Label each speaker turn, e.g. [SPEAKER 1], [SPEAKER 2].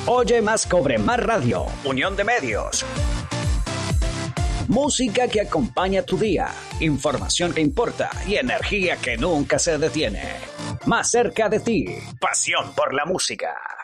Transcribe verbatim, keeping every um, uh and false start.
[SPEAKER 1] Oye Más Cobre Más Radio, Unión de Medios. Música que acompaña tu día, información que importa y energía que nunca se detiene. Más cerca de ti, pasión por la música.